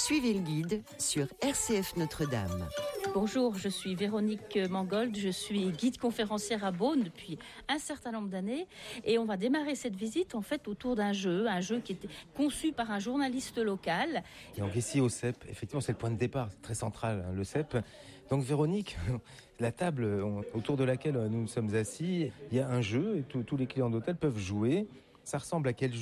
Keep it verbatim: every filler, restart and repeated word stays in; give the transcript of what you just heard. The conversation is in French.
Suivez le guide sur R C F Notre-Dame. Bonjour, je suis Véronique Mangold, je suis guide conférencière à Beaune depuis un certain nombre d'années et on va démarrer cette visite en fait autour d'un jeu, un jeu qui était conçu par un journaliste local. Et donc ici au C E P, effectivement c'est le point de départ, c'est très central hein, le C E P. Donc Véronique, la table on, autour de laquelle nous nous sommes assis, il y a un jeu et tous les clients d'hôtel peuvent jouer. Ça ressemble à quel jeu ?